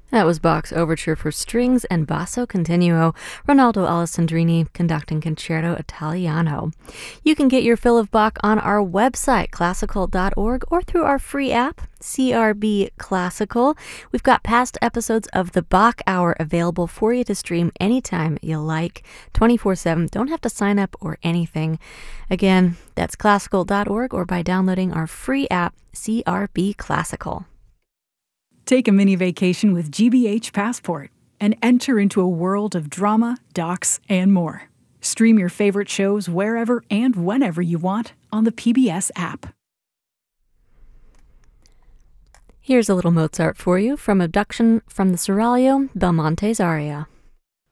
That was Bach's Overture for Strings and Basso Continuo, Ronaldo Alessandrini conducting Concerto Italiano. You can get your fill of Bach on our website, classical.org, or through our free app, CRB Classical. We've got past episodes of the Bach Hour available for you to stream anytime you like, 24/7. Don't have to sign up or anything. Again, that's classical.org or by downloading our free app, CRB Classical. Take a mini vacation with GBH Passport and enter into a world of drama, docs, and more. Stream your favorite shows wherever and whenever you want on the PBS app. Here's a little Mozart for you from Abduction from the Seraglio, Belmonte's aria.